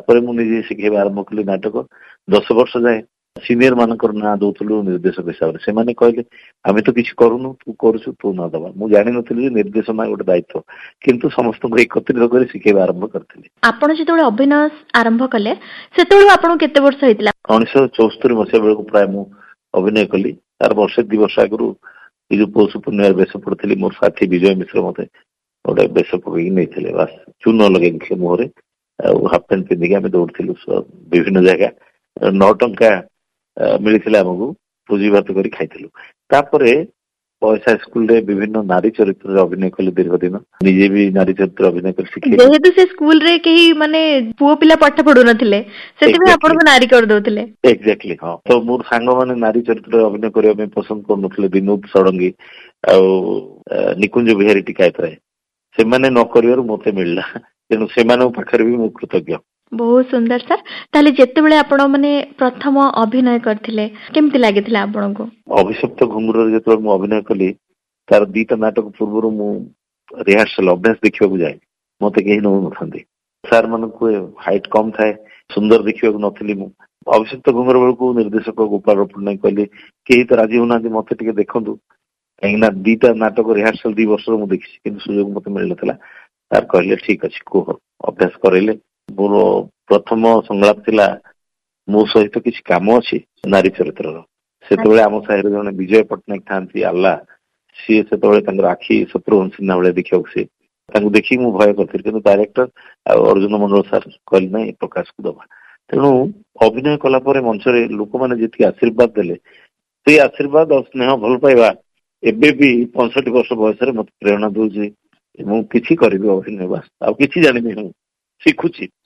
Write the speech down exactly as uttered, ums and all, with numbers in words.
तापर मुझे शिखेबा आरंभ कली नाटक दस वर्ष जाए सीनियर मानकर ना दौलू निर्देशक हिसाब से मैंने कहले आम तो किसी करूनु तू करू तू ना दबा मुझे जानी नी निर्देशना गोटे दायित्व किंतु समस्त एकत्रित कर शिखेबा आरंभ करी। आपण जो अभिनय आरंभ कले से आपन केते वर्ष होइतिला? उन्नीस चौस्तरी मसीहा बेलू प्राय मु अभिनय कली तार वर्षे दि वर्ष आगु ये जो पौष पूर्णिमार बेश पड़ी मोर साथी विजय मिश्र मत गोटे बेश पकई नहीं बास चून लगे मुहरे हाफ पैंट पिंधिकी आम दौड़ू विभिन्न जगह नौ टंका मिलता आमको भोजी भात कर खाई पैसा स्कूल रे विभिन्न नारी चरित्र अभिनय कले दीर्घ दिन निजे भी नारी चरित्र अभिनय कर शिखे जेहेतु से स्कूल रे कहीं माने पुओ पिला पाठ पढु नथिले सेति आपण को नारी कर दोथिले। एग्जैक्टली हां तो मोर सांग माने नारी चरित्र अभिनय करिया में पसंद कर नथिले विनोद षडंगी आ निकुंज बिहारी टिकायतराय से माने न करियर मते मिलला तेनु से माने पाखर भी मु कृतज्ञ। बहुत सुंदर सर ताले जेते बेले आपण माने प्रथम अभिनय करथिले केमति लागिथिला आपण को? अभिशप्त घुंगुर जेते मु अभिनय कली तार दीटा नाटक पूर्व मु रिहर्सल अभ्यास देखिबा को जाए मते केही न नथांदी सर मन को हाइट कम थाए सुंदर देखिबा को नथिली मु अभिशप्त घुंगुर बेल को निर्देशक गोपाल पट्टनायक कहले केही तो राजी होना मते टिके देखंतु कहीं दीटा नाटक रिहर्सल दी वर्ष मु देखि किंतु सुयोग मते मिलला तार कहले ठीक अछि को अभ्यास करैले मोर प्रथम संलाप थिला मो सहित किसी काम अच्छी नारी चरित्र से आम साहिर जन विजय पट्टनायक था आल्ला सी से आखि शत्रुघ्न सिन्हा भाई देखा सी देखिक मु भय करी कि डायरेक्टर अर्जुन मंडल सार कहले ना प्रकाश को दबा तेणु अभिनय कलापर मंच लोक मैंने जी आशीर्वाद देले से आशीर्वाद और स्नेह भल पाइबा एबे भी पैंसठ वर्ष बयस मत प्रेरणा दूसरी मुझे करी अभिनय बास आ कि जानी शिखुची।